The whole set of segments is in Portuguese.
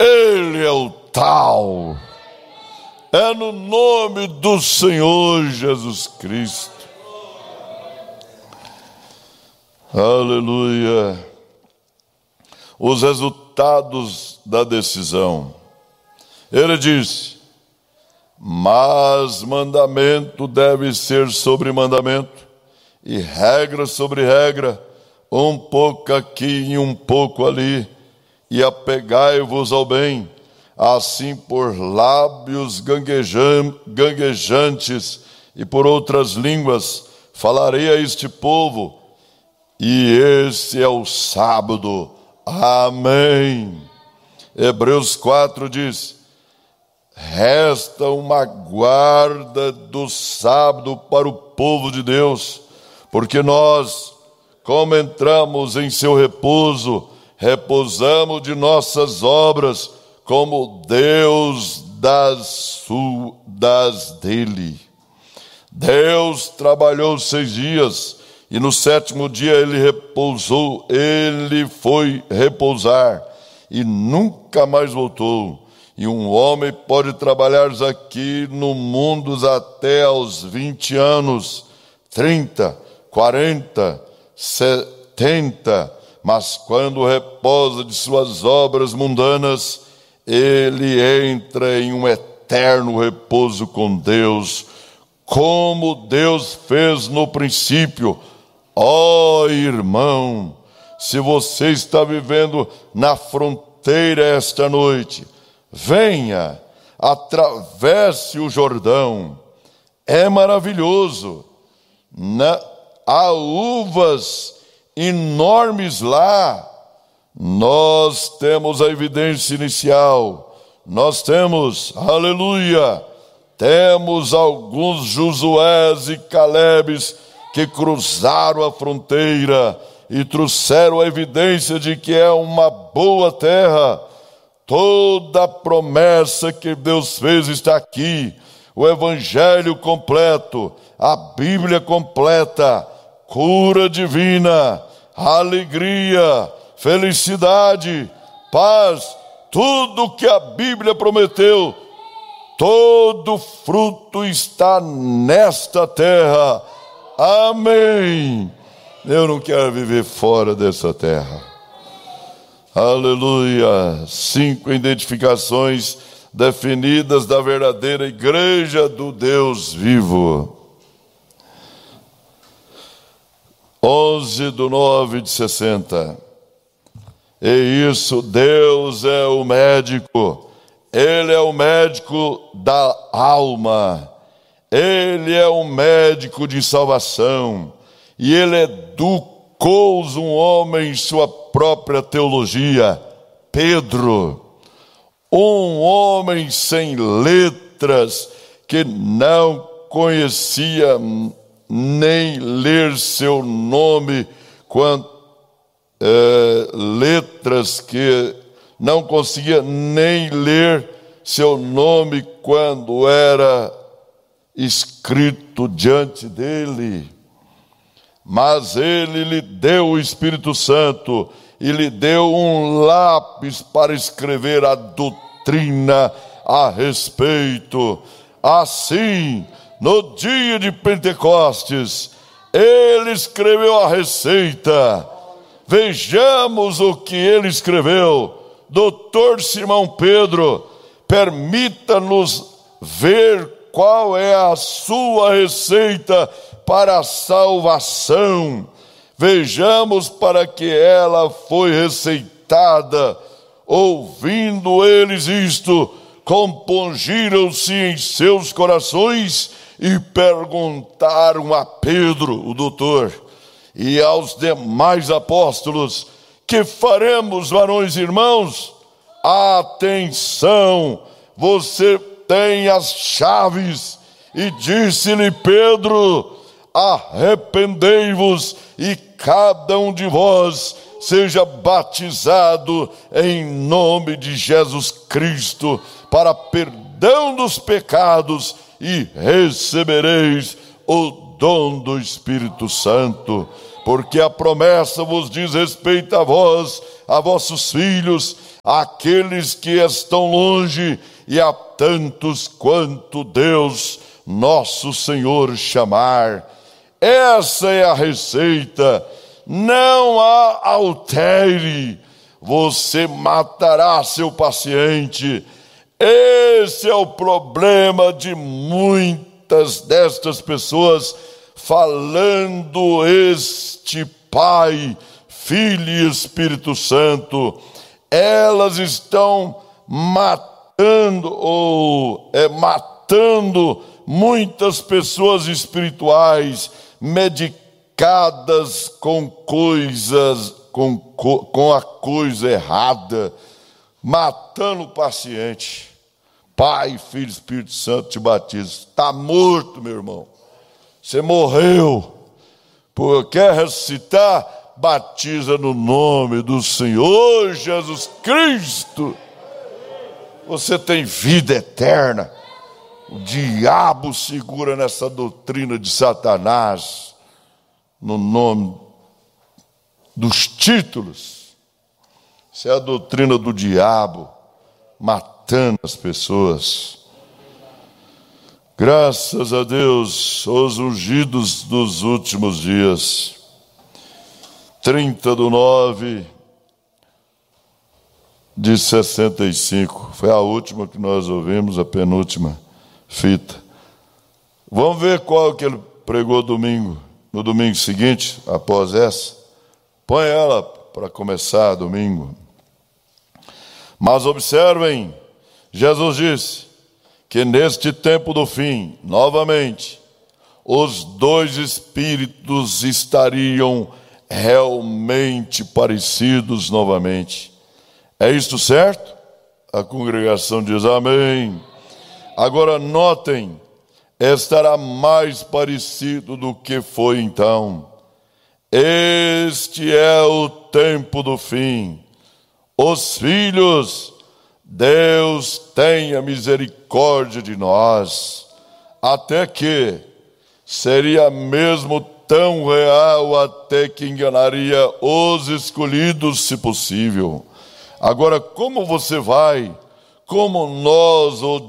Ele é o tal. É no nome do Senhor Jesus Cristo. Aleluia. Os resultados da decisão. Ele disse: mas mandamento deve ser sobre mandamento, e regra sobre regra, um pouco aqui e um pouco ali, e apegai-vos ao bem, assim por lábios ganguejantes e por outras línguas falarei a este povo, e esse é o sábado. Amém. Hebreus 4 diz: resta uma guarda do sábado para o povo de Deus, porque nós, como entramos em seu repouso, repousamos de nossas obras, como Deus das dele. Deus trabalhou 6 dias, e no 7º dia ele repousou. Ele foi repousar e nunca mais voltou. E um homem pode trabalhar aqui no mundo até aos 20 anos, 30, 40, 70, mas quando repousa de suas obras mundanas, ele entra em um eterno repouso com Deus, como Deus fez no princípio. Ó irmão, se você está vivendo na fronteira esta noite, venha, atravesse o Jordão. É maravilhoso. Há uvas enormes lá. Nós temos a evidência inicial. Nós temos, aleluia, temos alguns Josués e Calebes que cruzaram a fronteira e trouxeram a evidência de que é uma boa terra. Toda a promessa que Deus fez está aqui. O Evangelho completo, a Bíblia completa, cura divina, alegria, felicidade, paz, tudo que a Bíblia prometeu, todo fruto está nesta terra. Amém. Eu não quero viver fora dessa terra. Aleluia. 5 identificações definidas da verdadeira igreja do Deus vivo. 11/9/60. E isso, Deus é o médico. Ele é o médico da alma. Ele é um médico de salvação. E ele educou um homem em sua própria teologia. Pedro, um homem sem letras, que não conhecia nem ler seu nome, letras que não conseguia nem ler seu nome quando era escrito diante dele. Mas ele lhe deu o Espírito Santo e lhe deu um lápis para escrever a doutrina a respeito. Assim, no dia de Pentecostes, ele escreveu a receita. Vejamos o que ele escreveu. Doutor Simão Pedro, permita-nos ver qual é a sua receita para a salvação. Vejamos para que ela foi receitada. Ouvindo eles isto, compungiram-se em seus corações e perguntaram a Pedro, o doutor, e aos demais apóstolos: que faremos, varões e irmãos? Atenção, você tem as chaves. E disse-lhe Pedro: arrependei-vos e cada um de vós seja batizado em nome de Jesus Cristo para perdão dos pecados, e recebereis o dom do Espírito Santo, porque a promessa vos diz respeito a vós, a vossos filhos, àqueles que estão longe e a tantos quanto Deus, nosso Senhor, chamar. Essa é a receita. Não a altere. Você matará seu paciente. Esse é o problema de muitas destas pessoas, falando este Pai, Filho e Espírito Santo. Elas estão matando muitas pessoas espirituais, medicadas com coisas, com a coisa errada, matando o paciente. Pai, Filho e Espírito Santo te batiza. Está morto, meu irmão. Você morreu. Quer ressuscitar? Batiza no nome do Senhor Jesus Cristo. Você tem vida eterna. O diabo segura nessa doutrina de Satanás, no nome dos títulos. Isso é a doutrina do diabo, matando as pessoas. Graças a Deus, os ungidos dos últimos dias. 30/9/65. Foi a última que nós ouvimos, a penúltima fita. Vamos ver qual que ele pregou domingo. No domingo seguinte, após essa. Põe ela para começar domingo. Mas observem, Jesus disse que neste tempo do fim, novamente, os dois espíritos estariam realmente parecidos novamente. É isto certo? A congregação diz amém. Agora notem, estará mais parecido do que foi então. Este é o tempo do fim. Os filhos, Deus tenha misericórdia de nós, até que seria mesmo tão real até que enganaria os escolhidos, se possível. Agora, como você vai, como nós o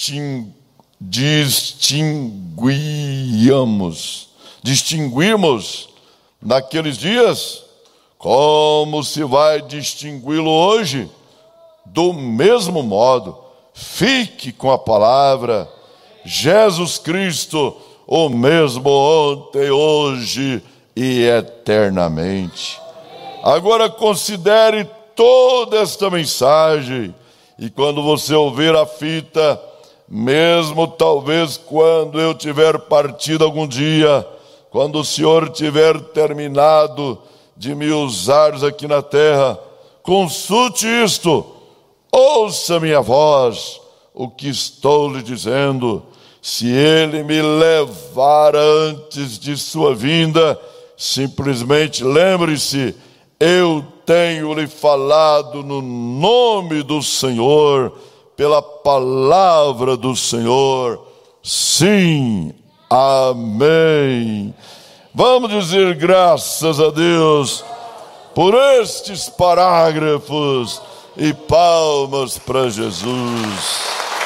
distinguimos naqueles dias, como se vai distingui-lo hoje? Do mesmo modo, fique com a palavra. Jesus Cristo, o mesmo ontem, hoje e eternamente. Agora considere toda esta mensagem, e quando você ouvir a fita, mesmo talvez quando eu tiver partido algum dia, quando o Senhor tiver terminado de me usar aqui na terra, consulte isto, ouça minha voz, o que estou lhe dizendo. Se Ele me levar antes de sua vinda, simplesmente lembre-se, eu tenho lhe falado no nome do Senhor, pela palavra do Senhor. Sim, amém. Vamos dizer graças a Deus por estes parágrafos e palmas para Jesus.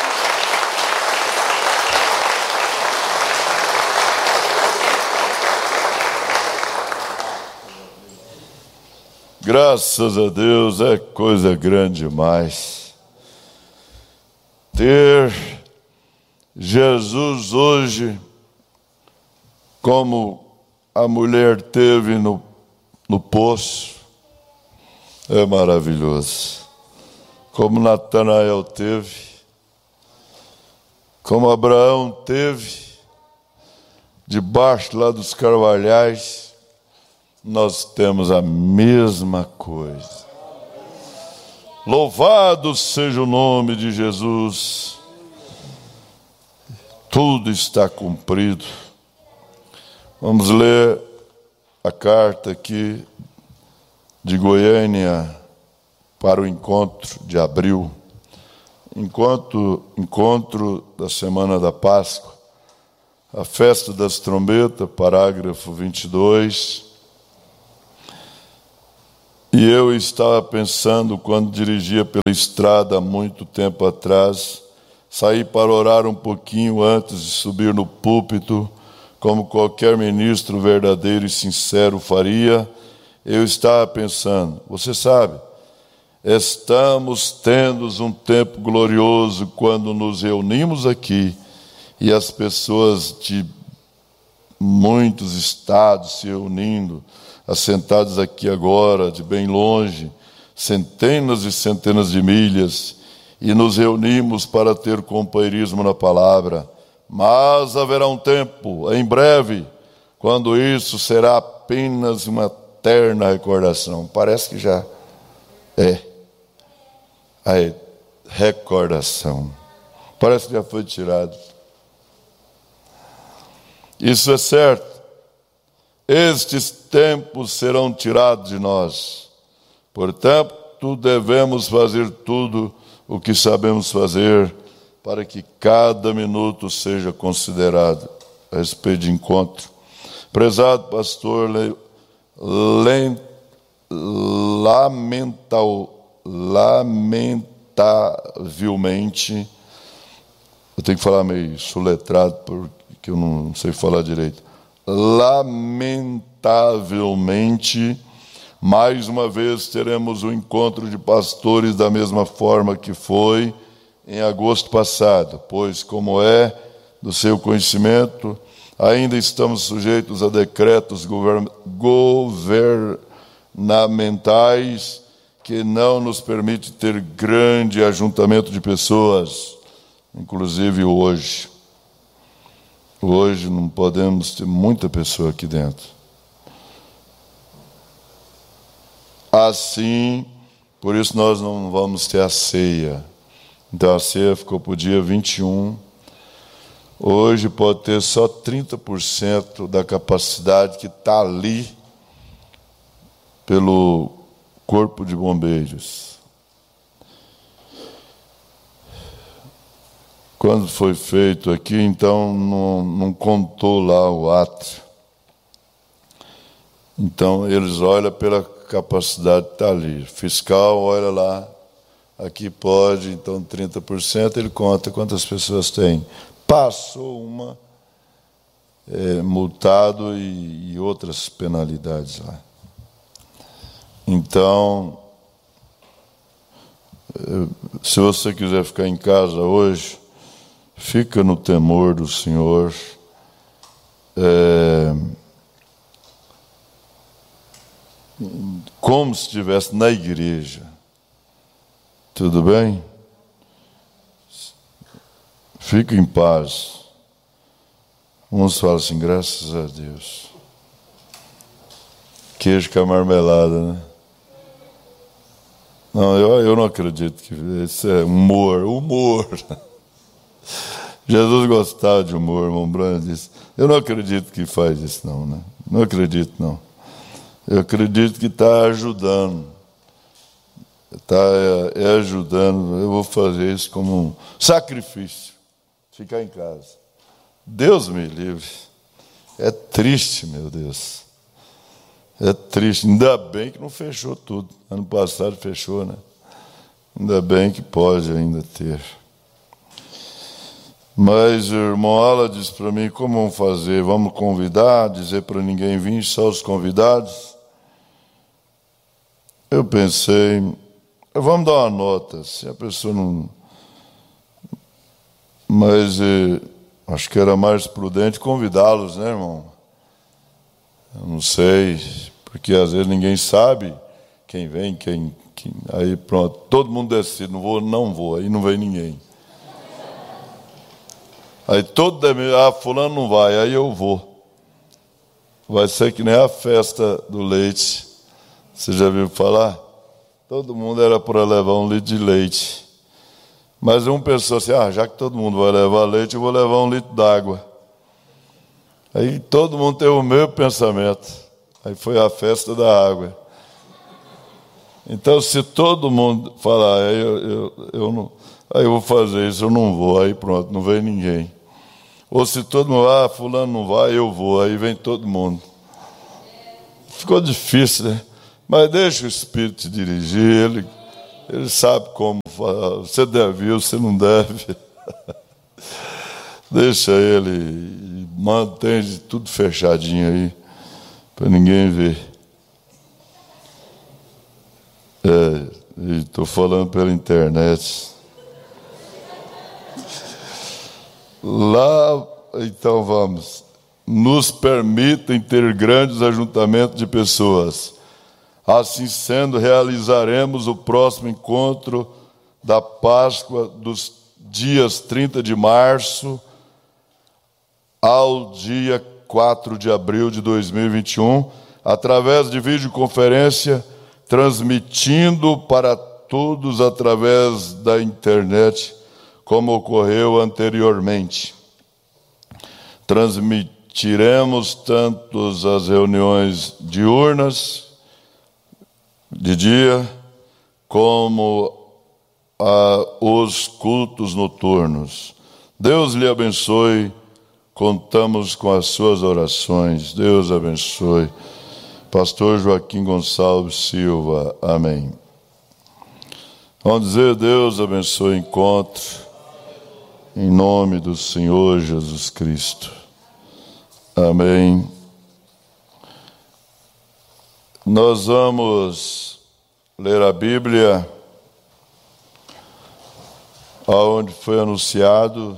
Graças a Deus, é coisa grande demais ter Jesus hoje, como a mulher teve no poço. É maravilhoso. Como Natanael teve, como Abraão teve, debaixo lá dos carvalhais, nós temos a mesma coisa. Louvado seja o nome de Jesus. Tudo está cumprido. Vamos ler a carta aqui de Goiânia para o encontro de abril. Encontro da Semana da Páscoa, a festa das trombetas, parágrafo 22. E eu estava pensando, quando dirigia pela estrada há muito tempo atrás, saí para orar um pouquinho antes de subir no púlpito, como qualquer ministro verdadeiro e sincero faria. Eu estava pensando, você sabe, estamos tendo um tempo glorioso quando nos reunimos aqui e as pessoas de muitos estados se reunindo, assentados aqui agora, de bem longe, centenas e centenas de milhas, e nos reunimos para ter companheirismo na palavra. Mas haverá um tempo, em breve, quando isso será apenas uma eterna recordação. Parece que já é a recordação. Parece que já foi tirado. Isso é certo. Estes tempos serão tirados de nós. Portanto, devemos fazer tudo o que sabemos fazer para que cada minuto seja considerado a respeito de encontro. Prezado pastor, lamentavelmente, eu tenho que falar meio soletrado porque eu não sei falar direito. Lamentavelmente, mais uma vez teremos um encontro de pastores da mesma forma que foi em agosto passado, pois, como é do seu conhecimento, ainda estamos sujeitos a decretos governamentais que não nos permitem ter grande ajuntamento de pessoas, inclusive hoje. Hoje não podemos ter muita pessoa aqui dentro. Assim, por isso nós não vamos ter a ceia. Então a ceia ficou para o dia 21. Hoje pode ter só 30% da capacidade que está ali pelo Corpo de Bombeiros. Quando foi feito aqui, então não contou lá o átrio. Então eles olham pela capacidade que está ali. Fiscal olha lá, aqui pode, então 30%, ele conta quantas pessoas tem. Passou uma, multado e outras penalidades lá. Então, se você quiser ficar em casa hoje, fica no temor do Senhor. Como se estivesse na igreja. Tudo bem? Fique em paz. Uns falam assim, graças a Deus. Queijo com a marmelada, né? Não, eu não acredito que isso é humor. Jesus gostava de humor, irmão Branco disse. Eu não acredito que faz isso, não, né? Não acredito, não. Eu acredito que está ajudando. Está ajudando. Eu vou fazer isso como um sacrifício. Ficar em casa. Deus me livre. É triste, meu Deus. É triste. Ainda bem que não fechou tudo. Ano passado fechou, né? Ainda bem que pode ainda ter. Mas o irmão Ala disse para mim, como vamos fazer? Vamos convidar, dizer para ninguém vir, só os convidados? Eu pensei, vamos dar uma nota, se a pessoa não... Mas acho que era mais prudente convidá-los, né, irmão? Eu não sei, porque às vezes ninguém sabe quem vem, quem... Aí pronto, todo mundo decide, não vou, aí não vem ninguém. Aí fulano não vai, aí eu vou. Vai ser que nem a festa do leite. Você já viu falar? Todo mundo era para levar um litro de leite. Mas um pensou assim, já que todo mundo vai levar leite, eu vou levar um litro d'água. Aí todo mundo teve o mesmo pensamento. Aí foi a festa da água. Então, se todo mundo falar, eu não... Aí eu vou fazer isso, eu não vou, aí pronto, não vem ninguém. Ou se todo mundo, fulano não vai, eu vou, aí vem todo mundo. Ficou difícil, né? Mas deixa o Espírito te dirigir, ele sabe como falar. Você deve ir, você não deve. Deixa ele e mantém tudo fechadinho aí, para ninguém ver. Estou falando pela internet. Lá, então vamos. Nos permitem ter grandes ajuntamentos de pessoas. Assim sendo, realizaremos o próximo encontro da Páscoa dos dias 30 de março ao dia 4 de abril de 2021, através de videoconferência, transmitindo para todos através da internet, como ocorreu anteriormente. Transmitiremos tanto as reuniões diurnas, de dia, como os cultos noturnos. Deus lhe abençoe, contamos com as suas orações. Deus abençoe. Pastor Joaquim Gonçalves Silva, amém. Vamos dizer: Deus abençoe o encontro, em nome do Senhor Jesus Cristo, amém. Nós vamos ler a Bíblia aonde foi anunciado,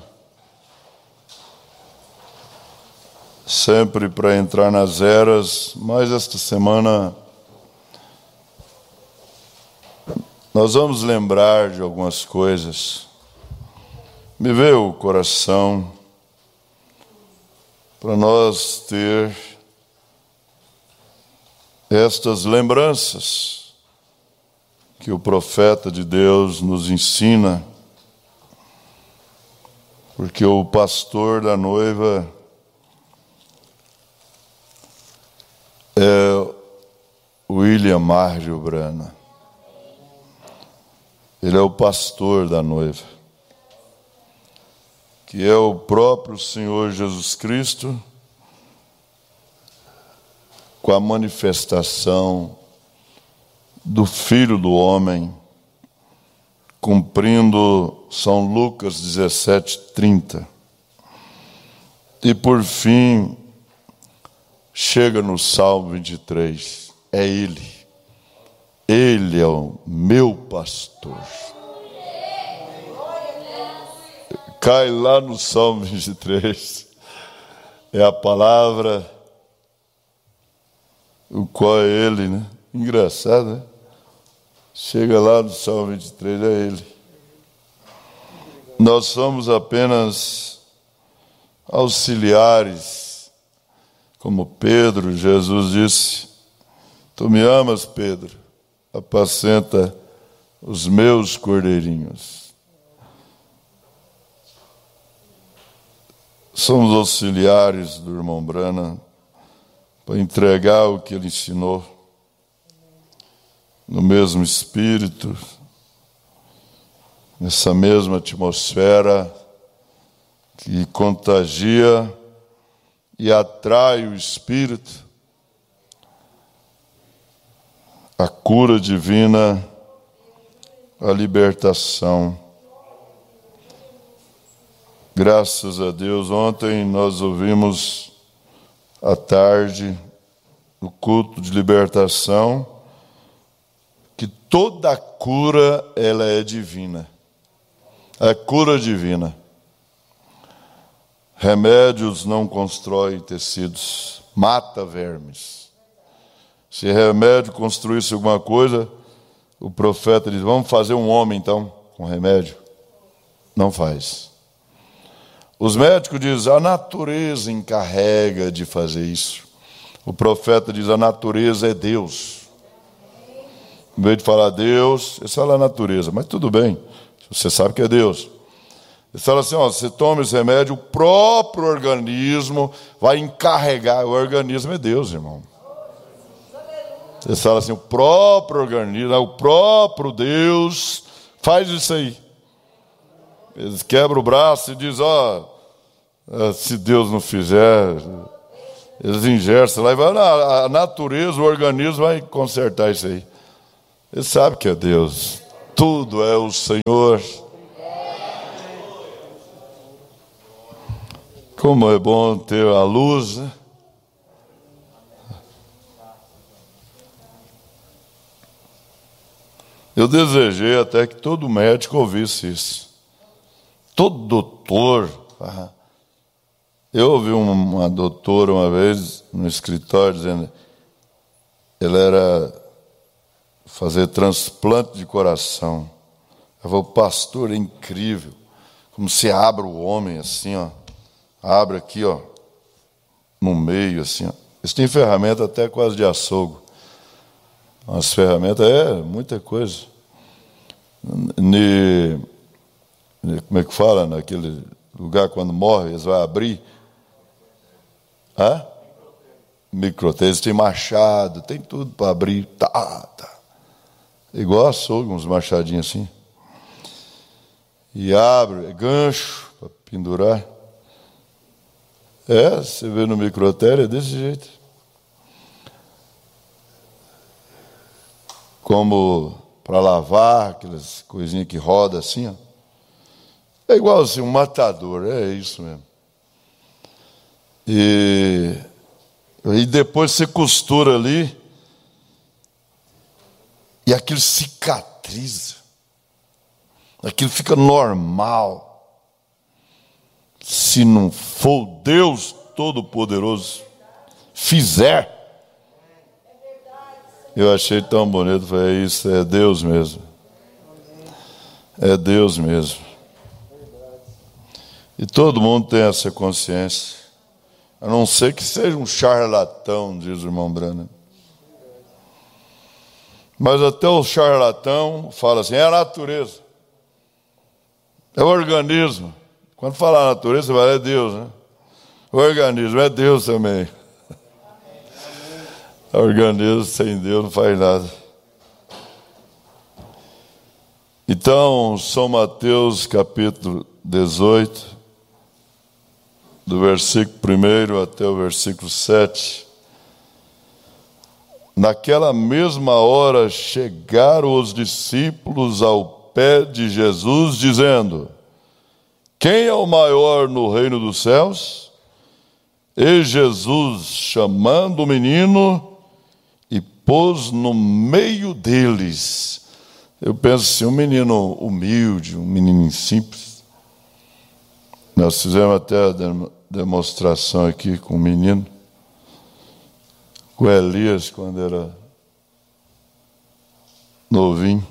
sempre para entrar nas eras, mas esta semana nós vamos lembrar de algumas coisas. Me veio o coração para nós ter estas lembranças que o profeta de Deus nos ensina, porque o pastor da noiva é William Margio Brana. Ele é o pastor da noiva, que é o próprio Senhor Jesus Cristo, com a manifestação do Filho do Homem, cumprindo São Lucas 17:30. E por fim, chega no Salmo 23, é Ele. Ele é o meu pastor. Cai lá no Salmo 23, é a palavra, o qual é Ele, né? Engraçado, né? Chega lá no Salmo 23, é Ele. Nós somos apenas auxiliares, como Pedro. Jesus disse: Tu me amas, Pedro? Apacenta os meus cordeirinhos. Somos auxiliares do irmão Brana para entregar o que ele ensinou no mesmo espírito, nessa mesma atmosfera que contagia e atrai o espírito, a cura divina, a libertação. Graças a Deus, ontem nós ouvimos à tarde, no culto de libertação, que toda cura, ela é divina. É cura divina. Remédios não constroem tecidos, mata vermes. Se remédio construísse alguma coisa, o profeta diz: vamos fazer um homem então, com remédio. Não faz. Os médicos dizem: a natureza encarrega de fazer isso. O profeta diz: a natureza é Deus. Em vez de falar Deus, ele fala a natureza, mas tudo bem, você sabe que é Deus. Ele fala assim: ó, você toma esse remédio, o próprio organismo vai encarregar. O organismo é Deus, irmão. Ele fala assim: o próprio organismo, o próprio Deus faz isso aí. Eles quebram o braço e dizem: ó, se Deus não fizer, Eles ingessam lá e vai, a natureza, o organismo vai consertar isso aí. Ele sabe que é Deus. Tudo é o Senhor. Como é bom ter a luz, né? Eu desejei até que todo médico ouvisse isso. Todo doutor. Eu ouvi uma doutora uma vez no escritório dizendo, ele era fazer transplante de coração. Eu falei, pastor, é incrível. Como se abre o homem assim, ó. Abre aqui, ó. No meio, assim, ó. Eles têm ferramenta até quase de açougue. As ferramentas muita coisa. Como é que fala? Naquele lugar, quando morre, eles vão abrir. Microtério. Eles têm machado, tem tudo para abrir. Tá. Igual açougue, uns machadinhos assim. E abre, gancho para pendurar. Você vê no microtério, é desse jeito. Como para lavar, aquelas coisinhas que rodam assim, ó. É igual assim, um matador, é isso mesmo. E depois você costura ali, e aquilo cicatriza. Aquilo fica normal. Se não for Deus Todo-Poderoso fizer. Eu achei tão bonito, falei, isso é Deus mesmo. É Deus mesmo. E todo mundo tem essa consciência. A não ser que seja um charlatão, diz o irmão Branham. Mas até o charlatão fala assim, é a natureza. É o organismo. Quando fala a natureza, você fala, é Deus, né? O organismo é Deus também. O organismo sem Deus não faz nada. Então, São Mateus capítulo 18, do versículo 1 até o versículo 7. Naquela mesma hora chegaram os discípulos ao pé de Jesus, dizendo, quem é o maior no reino dos céus? E Jesus, chamando o menino, e pôs no meio deles. Eu penso assim, um menino humilde, um menino simples. Nós fizemos até a demonstração aqui com o menino, com Elias, quando era novinho.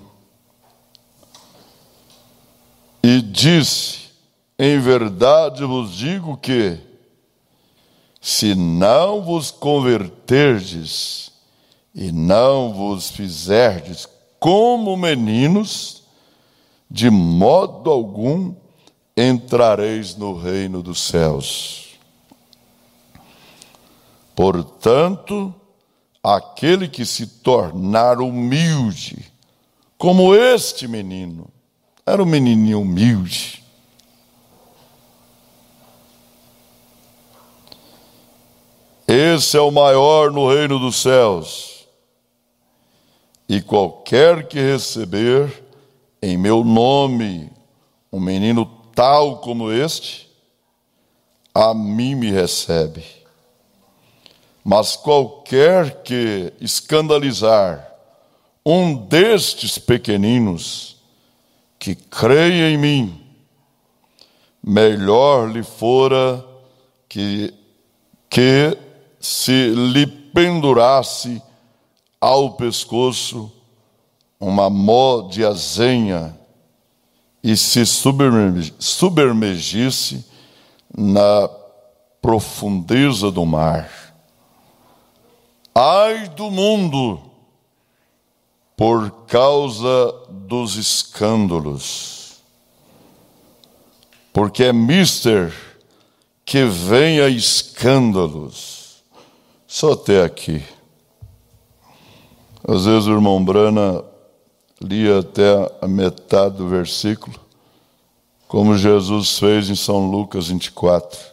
E disse, em verdade vos digo que, se não vos converterdes e não vos fizerdes como meninos, de modo algum entrareis no reino dos céus. Portanto, aquele que se tornar humilde, como este menino, era um menininho humilde, esse é o maior no reino dos céus. E qualquer que receber em meu nome um menino tal como este, a mim me recebe. Mas qualquer que escandalizar um destes pequeninos que creia em mim, melhor lhe fora que se lhe pendurasse ao pescoço uma mó de azenha e se submergisse na profundeza do mar. Ai do mundo, por causa dos escândalos, porque é mister que venha escândalos. Só até aqui. Às vezes o irmão Brana lia até a metade do versículo, como Jesus fez em São Lucas 24.